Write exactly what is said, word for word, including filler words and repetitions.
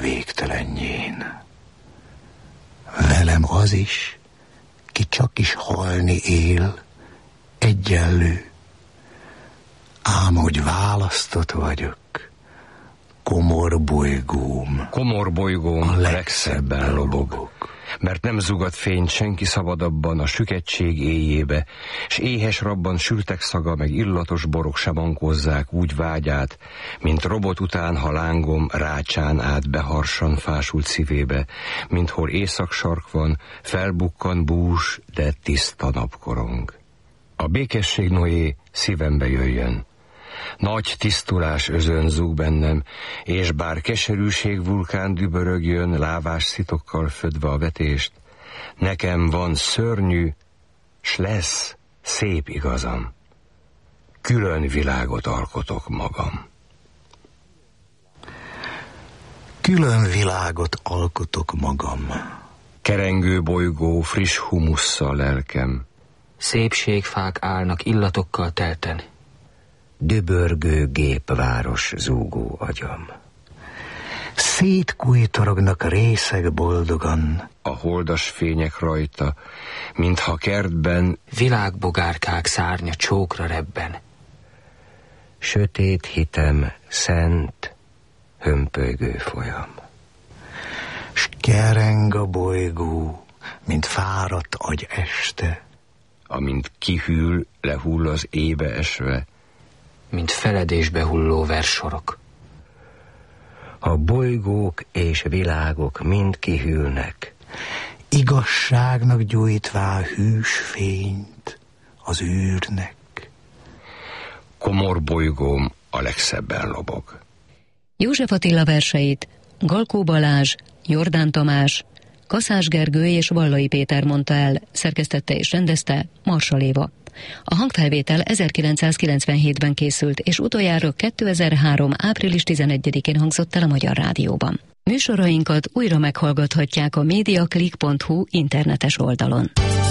végtelenjén. Velem az is, ki csak is halni él, egyenlő. Ám hogy választott vagyok, komor bolygóm. Komor bolygóm a legszebben lobog, lobog, mert nem zugat fényt senki szabadabban a süketség éjjébe, s éhes rabban sültek szaga meg illatos borok sem ankózzák úgy vágyát, mint robot után, ha lángom rácsán át beharsan fásult szívébe, mint hol éjszaksark van, felbukkan bús, de tiszta napkorong. A békesség, Noé, szívembe jöjjön. Nagy tisztulás özönzúg bennem, és bár keserűség vulkán dübörögjön, lávás szitokkal födve a vetést, nekem van szörnyű, s lesz szép igazam. Külön világot alkotok magam. Külön világot alkotok magam. Kerengő bolygó, friss humusszal lelkem. Szépségfák állnak illatokkal telten. Dübörgő gépváros zúgó agyam. Szétkújtorognak részeg boldogan. A holdas fények rajta, mintha kertben világbogárkák szárnya csókra rebben. Sötét hitem, szent, hömpölygő folyam. S kereng a bolygó, mint fáradt agy este. Amint kihűl, lehull az ébe esve, mint feledésbe hulló versorok. A bolygók és világok mind kihűlnek, igazságnak gyújtvá hűs fényt az űrnek. Komor bolygóm a legszebben lobog. József Attila verseit Galkó Balázs, Jordán Tamás, Kaszás Gergő és Vallai Péter mondta el, szerkesztette és rendezte Marsal Éva. A hangfelvétel ezerkilencszázkilencvenhétben készült, és utoljára kétezer-három. április tizenegyedikén hangzott el a Magyar Rádióban. Műsorainkat újra meghallgathatják a mediaclick pont hu internetes oldalon.